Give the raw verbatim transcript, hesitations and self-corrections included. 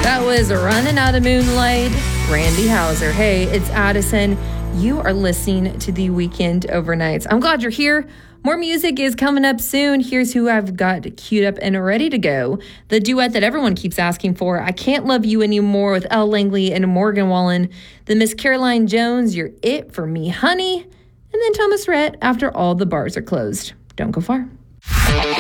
That was Running Out of Moonlight, Randy Houser. Hey, it's Addison. You are listening to the Weekend Overnights. I'm glad you're here. More music is coming up soon. Here's who I've got queued up and ready to go. The duet that everyone keeps asking for, I Can't Love You Anymore with Elle Langley and Morgan Wallen. The Miss Caroline Jones, You're It For Me, Honey. And then Thomas Rhett, After All the Bars Are Closed. Don't go far.